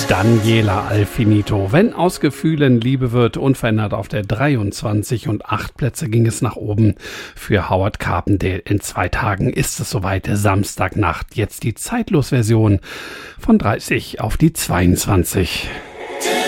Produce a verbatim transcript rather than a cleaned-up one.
Daniela Alfinito. Wenn aus Gefühlen Liebe wird, unverändert auf der dreiundzwanzig und acht Plätze ging es nach oben für Howard Carpendale. In zwei Tagen ist es soweit, Samstagnacht. Jetzt die Zeitlos-Version von dreißig auf die zweiundzwanzig.